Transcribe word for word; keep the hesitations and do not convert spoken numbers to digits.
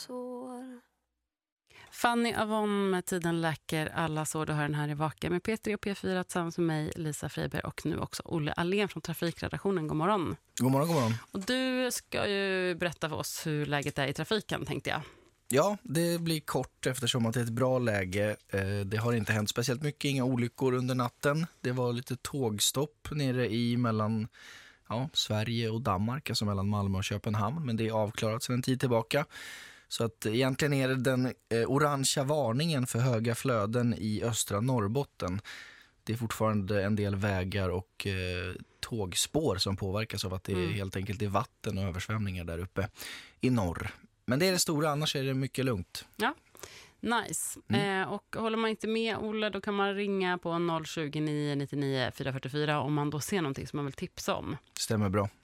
sår. Fanny Avon med Tiden läker alla sår. Du hör den här i Vaka med Petri och P fyra tillsammans med mig, Lisa Freiberg, och nu också Olle Allén från Trafikredaktionen. God morgon. God morgon, god morgon. Och du ska ju berätta för oss hur läget är i trafiken, tänkte jag. Ja, det blir kort eftersom att det är ett bra läge. Det har inte hänt speciellt mycket, inga olyckor under natten. Det var lite tågstopp nere i mellan ja, Sverige och Danmark, alltså mellan Malmö och Köpenhamn. Men det är avklarat sedan en tid tillbaka. Så att egentligen är det den eh, orangea varningen för höga flöden i östra Norrbotten. Det är fortfarande en del vägar och eh, tågspår som påverkas av att det är mm. helt enkelt är vatten och översvämningar där uppe i norr. Men det är det stora, annars är det mycket lugnt. Ja, nice. Mm. Eh, och håller man inte med, Olle, då kan man ringa på noll tjugo, nio nittionio, fyra fyrtiofyra om man då ser någonting som man vill tipsa om. Stämmer bra.